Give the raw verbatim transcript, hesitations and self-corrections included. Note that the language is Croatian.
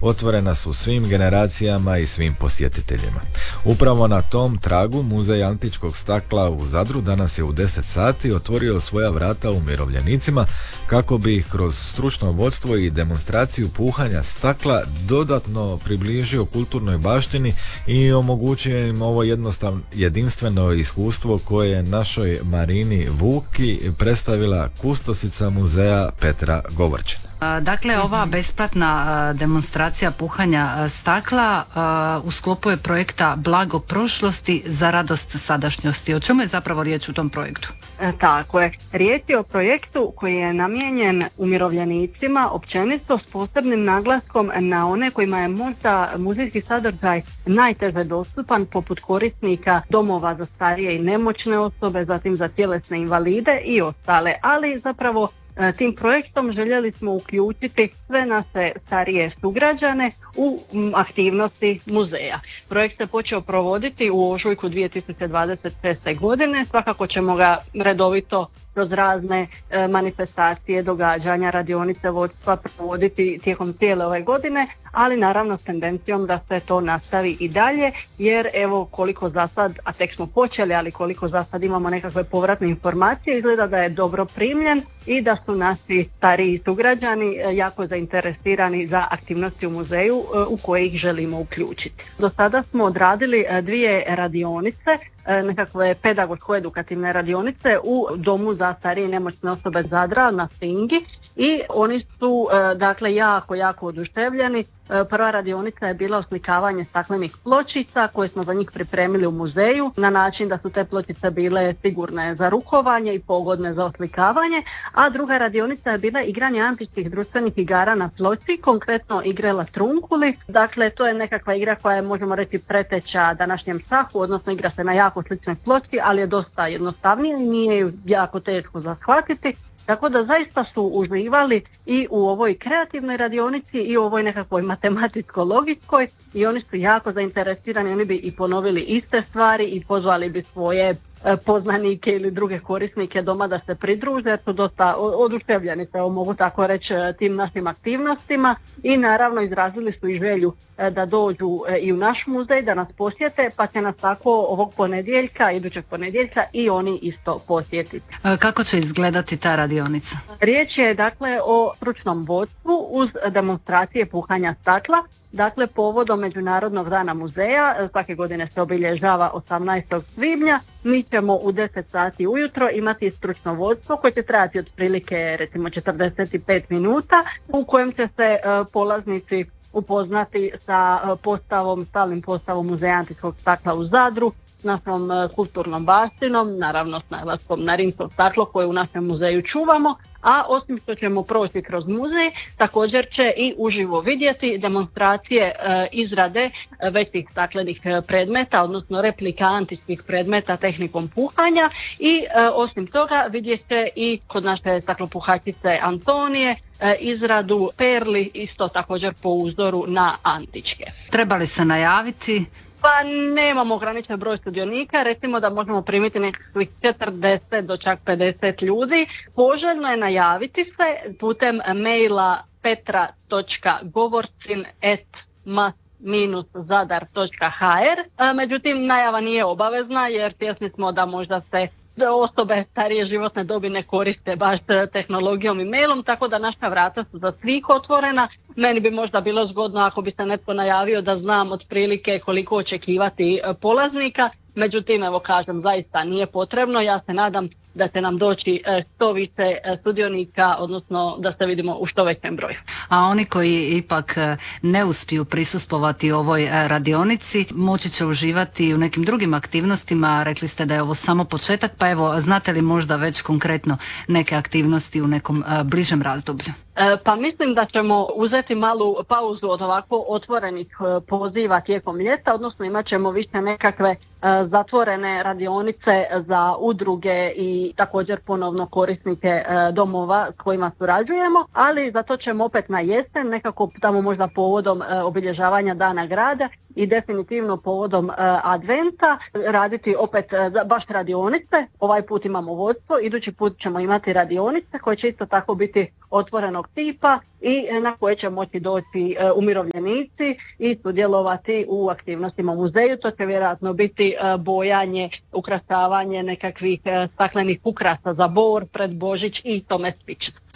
otvorena su svim generacijama i svim posjetiteljima. Upravo na tom tragu Muzej antičkog stakla u Zadru danas je u deset sati otvorio svoja vrata umirovljenicima kako bi ih kroz stručno vodstvo i demonstraciju puhanja stakla dodatno približio kulturnoj baštini i omogućio im ovo jednostavno jedinstveno iskustvo koje je našoj Marini Vuki predstavila kustosica muzeja Petra Govorčina. Dakle, ova besplatna demonstracija puhanja stakla u sklopu je projekta Blago prošlosti za radost sadašnjosti. O čemu je zapravo riječ u tom projektu? E, tako je. Riječ je o projektu koji je namijenjen umirovljenicima općenito s posebnim naglaskom na one kojima je možda muzejski sadržaj najteže dostupan, poput korisnika domova za starije i nemoćne osobe, zatim za tjelesne invalide i ostale, ali zapravo tim projektom željeli smo uključiti sve naše starije sugrađane u aktivnosti muzeja. Projekt se počeo provoditi u ožujku dvije tisuće dvadeset šeste. godine, svakako ćemo ga redovito kroz razne e, manifestacije, događanja, radionice vodstva provoditi tijekom cijele ove godine, ali naravno s tendencijom da se to nastavi i dalje, jer evo koliko za sad, a tek smo počeli, ali koliko za sad imamo nekakve povratne informacije, izgleda da je dobro primljen i da su naši stariji sugrađani jako zainteresirani za aktivnosti u muzeju u koje ih želimo uključiti. Do sada smo odradili dvije radionice, nekakve pedagoško-edukativne radionice u Domu za starije i nemoćne osobe Zadra na Stingi i oni su dakle jako, jako oduševljeni. Prva radionica je bila oslikavanje staklenih pločica koje smo za njih pripremili u muzeju na način da su te pločice bile sigurne za rukovanje i pogodne za oslikavanje, a druga radionica je bila igranje antičkih društvenih igara na ploči, konkretno igrala trunkuli. Dakle, to je nekakva igra koja je, možemo reći, preteča današnjem šahu, odnosno igra se na jako sličnoj ploči, ali je dosta jednostavnija i nije ju jako teško zahvatiti. Tako da zaista su uživali i u ovoj kreativnoj radionici i u ovoj nekakvoj matematitsko-logičkoj i oni su jako zainteresirani, oni bi i ponovili iste stvari i pozvali bi svoje poznanike ili druge korisnike doma da se pridruže, jer su dosta oduševljeni, se mogu tako reći, tim našim aktivnostima i naravno izrazili su i želju da dođu i u naš muzej, da nas posjete, pa će nas tako ovog ponedjeljka, idućeg ponedjeljka i oni isto posjetiti. Kako će izgledati ta radionica? Riječ je dakle o stručnom vodstvu uz demonstracije puhanja stakla. Dakle, povodom Međunarodnog dana muzeja, svake godine se obilježava osamnaestog svibnja, mi ćemo u deset sati ujutro imati stručno vodstvo koje će trajati otprilike recimo četrdeset pet minuta, u kojem će se uh, polaznici upoznati sa uh, postavom, stalnim postavom Muzeja antičkog stakla u Zadru, s našom uh, kulturnom baštinom, naravno s naglaskom na rimsko staklo koje u našem muzeju čuvamo. A osim što ćemo proći kroz muzej, također će i uživo vidjeti demonstracije e, izrade većih staklenih predmeta, odnosno replika antičkih predmeta tehnikom puhanja i e, osim toga vidjet će i kod naše staklopuhačice Antonije e, izradu perli, isto također po uzoru na antičke. Treba li se najaviti? Pa nemamo ograničen broj sudionika, recimo da možemo primiti nekakvih četrdeset do čak pedeset ljudi. Poželjno je najaviti se putem maila petra točka govorcin at mas zadar točka ha er. Međutim, najava nije obavezna jer svjesni smo da možda se osobe starije životne dobi ne koriste baš tehnologijom i mailom, tako da naša vrata su za svih otvorena. Meni bi možda bilo zgodno ako bi se netko najavio da znam otprilike koliko očekivati polaznika, međutim, evo kažem, zaista nije potrebno. Ja se nadam da će nam doći što više sudionika, odnosno da se vidimo u što većem broju. A oni koji ipak ne uspiju prisustvovati ovoj radionici, moći će uživati u nekim drugim aktivnostima. Rekli ste da je ovo samo početak, pa evo, znate li možda već konkretno neke aktivnosti u nekom bližem razdoblju? Pa mislim da ćemo uzeti malu pauzu od ovako otvorenih poziva tijekom ljeta, odnosno imat ćemo više nekakve zatvorene radionice za udruge i i također ponovno korisnike e, domova s kojima surađujemo, ali za to ćemo opet na jesen, nekako tamo možda povodom e, obilježavanja Dana grada i definitivno povodom e, adventa raditi opet e, baš radionice. Ovaj put imamo vodstvo, idući put ćemo imati radionice koje će isto tako biti otvorenog tipa i e, na koje će moći doći e, umirovljenici i sudjelovati u aktivnostima u muzeju. To će vjerojatno biti e, bojanje, ukrasavanje nekakvih e, staklenih ukrasa za Bor pred Božić i tome slično.